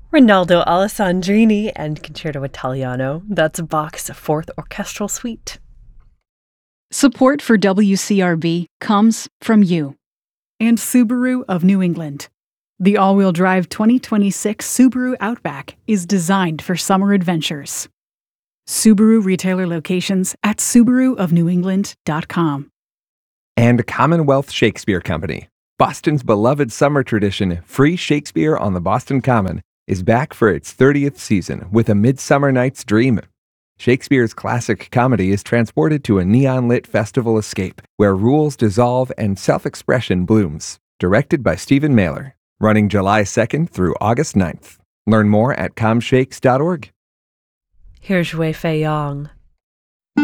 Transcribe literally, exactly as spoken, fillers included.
Rinaldo Alessandrini and Concerto Italiano. That's Bach's Fourth Orchestral Suite. Support for W C R B comes from you. And Subaru of New England. The all-wheel drive twenty twenty-six Subaru Outback is designed for summer adventures. Subaru retailer locations at subaru of new england dot com. And Commonwealth Shakespeare Company. Boston's beloved summer tradition, Free Shakespeare on the Boston Common, is back for its thirtieth season with A Midsummer Night's Dream. Shakespeare's classic comedy is transported to a neon-lit festival escape where rules dissolve and self-expression blooms. Directed by Stephen Mailer. Running July second through August ninth. Learn more at com shakes dot org. Here's Wei Fei Yong.